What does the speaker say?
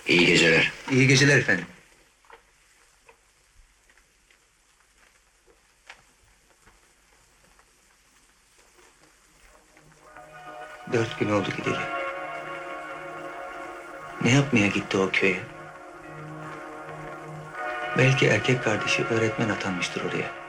İyi geceler. İyi geceler efendim. Dört gün oldu gideli. Ne yapmaya gitti o köye? Belki erkek kardeşi öğretmen atanmıştır oraya.